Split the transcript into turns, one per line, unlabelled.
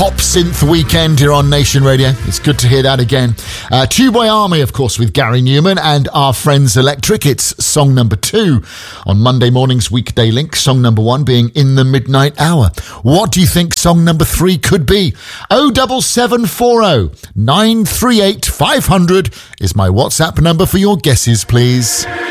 pop synth weekend here on Nation Radio. It's good to hear that again. Two Boy Army, of course, with Gary Newman and our friends Electric. It's song number 2 on Monday morning's Weekday Link. Song number 1 being In the Midnight Hour. What do you think song number 3 could be? 07740 938 500 is my WhatsApp number for your guesses, please.